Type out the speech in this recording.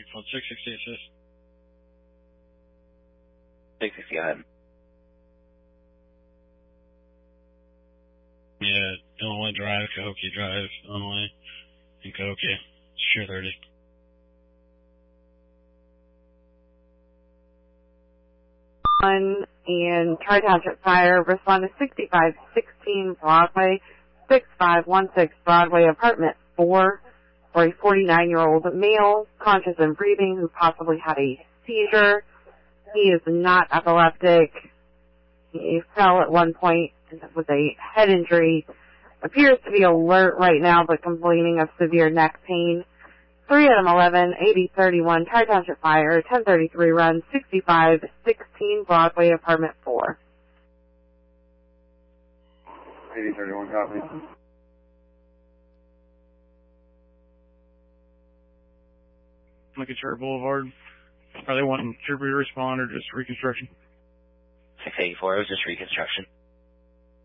called 660 assist. 660, go ahead. Yeah, Illinois Drive, Cahokia Drive, Illinois, and Cahokia. Sure 30. And Tri-Township Fire respond to 6516 Broadway, 6516 Broadway, apartment 4, for a 49-year-old male, conscious and breathing, who possibly had a seizure. He is not epileptic. He fell at one point with a head injury. Appears to be alert right now, but complaining of severe neck pain. 3 Adam 11, 8031, Tri-Township Fire, 1033 run, 6516 Broadway, apartment 4. 8031, copy. Lincolnshire Boulevard. Are they wanting trooper to respond or just reconstruction? 684, it was just reconstruction.